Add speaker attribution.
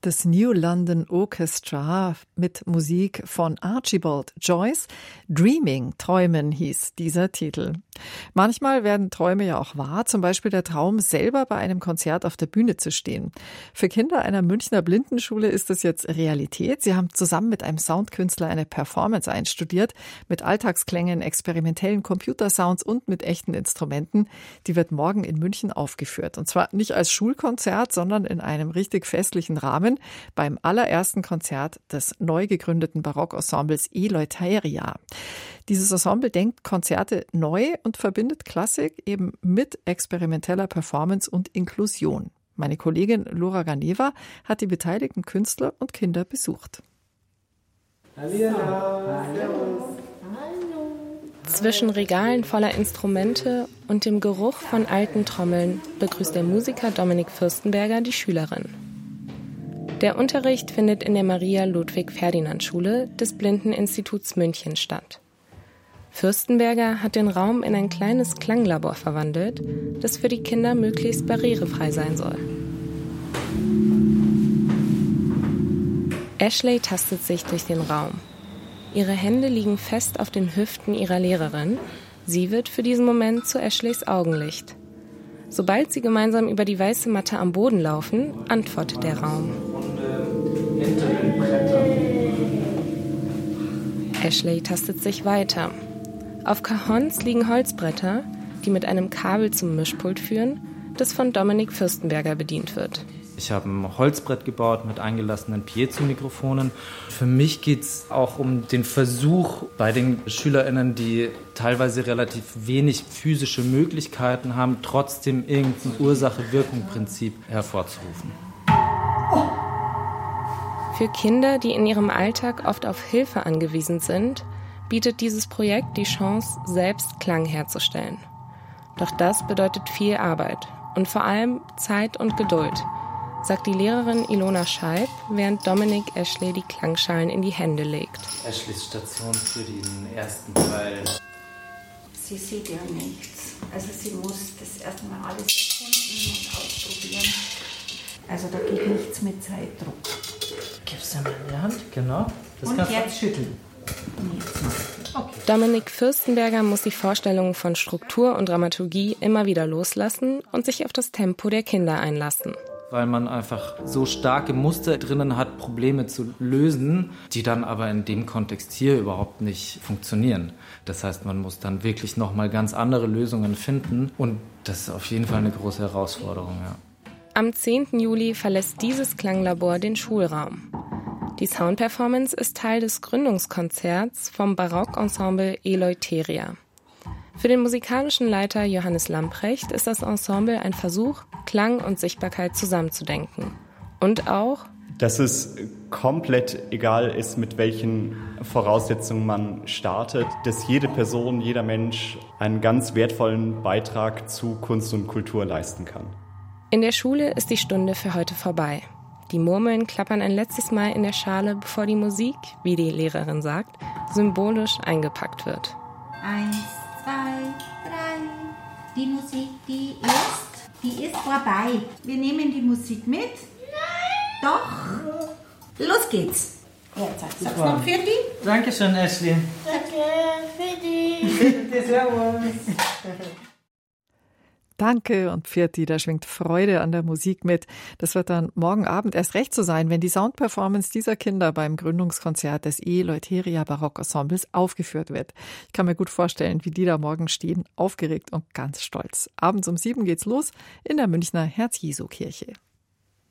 Speaker 1: Das New London Orchestra mit Musik von Archibald Joyce. Dreaming, Träumen hieß dieser Titel. Manchmal werden Träume ja auch wahr, zum Beispiel der Traum, selber bei einem Konzert auf der Bühne zu stehen. Für Kinder einer Münchner Blindenschule ist das jetzt Realität. Sie haben zusammen mit einem Soundkünstler eine Performance einstudiert, mit Alltagsklängen, experimentellen Computersounds und mit echten Instrumenten. Die wird morgen in München aufgeführt. Und zwar nicht als Schulkonzert, sondern in einem richtig festlichen Rahmen beim allerersten Konzert des neu gegründeten Barockensembles Eleutheria. Dieses Ensemble denkt Konzerte neu und verbindet Klassik eben mit experimenteller Performance und Inklusion. Meine Kollegin Laura Ganeva hat die beteiligten Künstler und Kinder besucht.
Speaker 2: Hallo. Zwischen Regalen voller Instrumente und dem Geruch von alten Trommeln begrüßt der Musiker Dominik Fürstenberger die Schülerin. Der Unterricht findet in der Maria-Ludwig-Ferdinand-Schule des Blindeninstituts München statt. Fürstenberger hat den Raum in ein kleines Klanglabor verwandelt, das für die Kinder möglichst barrierefrei sein soll. Ashley tastet sich durch den Raum. Ihre Hände liegen fest auf den Hüften ihrer Lehrerin. Sie wird für diesen Moment zu Ashleys Augenlicht. Sobald sie gemeinsam über die weiße Matte am Boden laufen, antwortet der Raum. Ashley tastet sich weiter. Auf Cajons liegen Holzbretter, die mit einem Kabel zum Mischpult führen, das von Dominik Fürstenberger bedient wird.
Speaker 3: Ich habe ein Holzbrett gebaut mit eingelassenen Piezo-Mikrofonen. Für mich geht es auch um den Versuch bei den SchülerInnen, die teilweise relativ wenig physische Möglichkeiten haben, trotzdem irgendein Ursache-Wirkung-Prinzip hervorzurufen.
Speaker 2: Für Kinder, die in ihrem Alltag oft auf Hilfe angewiesen sind, bietet dieses Projekt die Chance, selbst Klang herzustellen. Doch das bedeutet viel Arbeit und vor allem Zeit und Geduld, sagt die Lehrerin Ilona Scheib, während Dominik Ashley die Klangschalen in die Hände legt.
Speaker 3: Ashleys Station für den ersten Teil.
Speaker 4: Sie sieht ja nichts. Also sie muss das erstmal alles erkunden und ausprobieren. Also da geht nichts mit Zeitdruck.
Speaker 3: Gib's dir mal in die Hand, genau. Das
Speaker 4: und
Speaker 3: kannst
Speaker 4: jetzt schütteln.
Speaker 3: Okay.
Speaker 2: Dominik Fürstenberger muss die Vorstellungen von Struktur und Dramaturgie immer wieder loslassen und sich auf das Tempo der Kinder einlassen.
Speaker 3: Weil man einfach so starke Muster drinnen hat, Probleme zu lösen, die dann aber in dem Kontext hier überhaupt nicht funktionieren. Das heißt, man muss dann wirklich nochmal ganz andere Lösungen finden und das ist auf jeden Fall eine große Herausforderung, ja.
Speaker 2: Am 10. Juli verlässt dieses Klanglabor den Schulraum. Die Soundperformance ist Teil des Gründungskonzerts vom Barockensemble Eleutheria. Für den musikalischen Leiter Johannes Lamprecht ist das Ensemble ein Versuch, Klang und Sichtbarkeit zusammenzudenken. Und auch,
Speaker 5: dass es komplett egal ist, mit welchen Voraussetzungen man startet, dass jede Person, jeder Mensch einen ganz wertvollen Beitrag zu Kunst und Kultur leisten kann.
Speaker 2: In der Schule ist die Stunde für heute vorbei. Die Murmeln klappern ein letztes Mal in der Schale, bevor die Musik, wie die Lehrerin sagt, symbolisch eingepackt wird.
Speaker 4: 1, 2, 3. Die Musik, die ist vorbei. Wir nehmen die Musik mit. Nein! Doch! Los geht's! Jetzt sag's noch für die.
Speaker 3: Dankeschön, Ashley.
Speaker 4: Danke, für die.
Speaker 3: Bitte, servus.
Speaker 1: Danke und Pfirti, da schwingt Freude an der Musik mit. Das wird dann morgen Abend erst recht so sein, wenn die Soundperformance dieser Kinder beim Gründungskonzert des Eleutheria Barockensembles aufgeführt wird. Ich kann mir gut vorstellen, wie die da morgen stehen, aufgeregt und ganz stolz. Abends um 7 geht's los in der Münchner Herz-Jesu-Kirche.